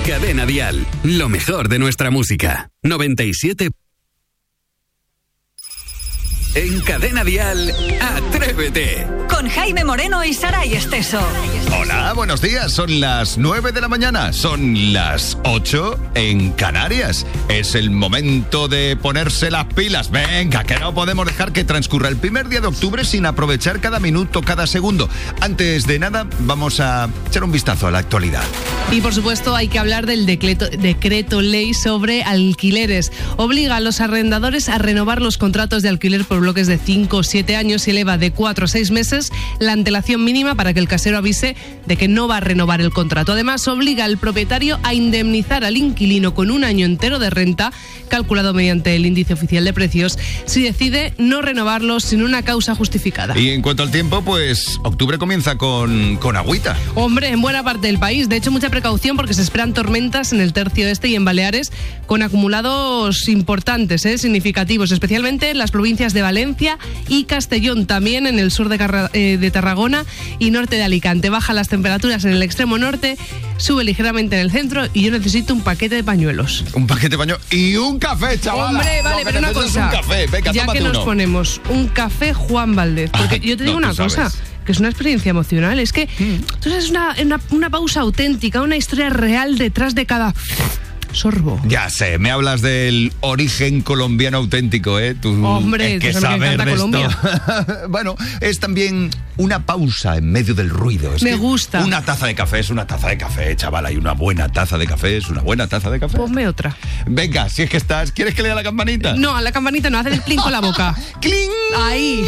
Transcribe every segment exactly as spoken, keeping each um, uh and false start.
Cadena Dial, lo mejor de nuestra música. noventa y siete. En Cadena Dial, Atrévete. Con Jaime Moreno y Saray Esteso. Hola, buenos días. Son las nueve de la mañana. Son las ocho en Canarias. Es el momento de ponerse las pilas. Venga, que no podemos dejar que transcurra el primer día de octubre sin aprovechar cada minuto, cada segundo. Antes de nada, vamos a echar un vistazo a la actualidad. Y por supuesto hay que hablar del decreto, decreto ley sobre alquileres. Obliga a los arrendadores a renovar los contratos de alquiler por bloques de cinco o siete años y eleva de cuatro a seis meses la antelación mínima para que el casero avise de que no va a renovar el contrato. Además, obliga al propietario a indemnizar al inquilino con un año entero de renta, calculado mediante el índice oficial de precios, si decide no renovarlo sin una causa justificada. Y en cuanto al tiempo, pues octubre comienza con, con agüita. Hombre, en buena parte del país. De hecho, mucha precaución porque se esperan tormentas en el tercio este y en Baleares con acumulados importantes, ¿eh? significativos, especialmente en las provincias de Valencia y Castellón, también en el sur de, Carra, eh, de Tarragona y norte de Alicante. Bajan las temperaturas en el extremo norte, sube ligeramente en el centro y yo necesito un paquete de pañuelos. Un paquete de pañuelos y un café, chaval. Hombre, vale, pero una cosa. Un café. Venga, ya que nos uno. ponemos un café Juan Valdez, porque Ah, yo te digo no, una tú cosa. sabes. Que es una experiencia emocional, es que mm. tú sabes, una, una, una pausa auténtica, una historia real detrás de cada sorbo. Ya sé, me hablas del origen colombiano auténtico, ¿eh? Tú, Hombre, es que tú sabes saber que me de encanta esto. Bueno, es también una pausa en medio del ruido. Es me que gusta. Una taza de café es una taza de café, chaval. Hay una buena taza de café, es una buena taza de café. Ponme otra. Venga, si es que estás, ¿quieres que le dé la campanita? No, a la campanita no, hace el clink con la boca. ¡Cling! Ahí.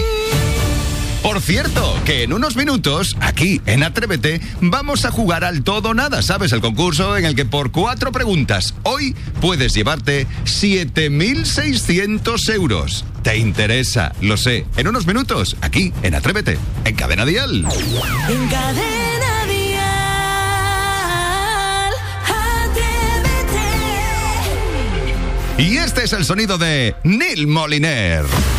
Por cierto, que en unos minutos, aquí en Atrévete, vamos a jugar al todo o nada, ¿sabes? El concurso en el que por cuatro preguntas hoy puedes llevarte siete mil seiscientos euros. ¿Te interesa? Lo sé. En unos minutos, aquí en Atrévete, en Cadena Dial. En Cadena Dial, Atrévete. Y este es el sonido de Neil Moliner.